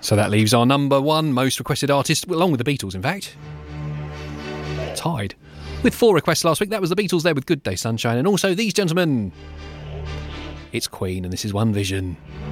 So that leaves our number one most requested artist, along with the Beatles, in fact, tied with 4 requests last week. That was the Beatles there with Good Day Sunshine, and also these gentlemen. It's Queen, and this is One Vision.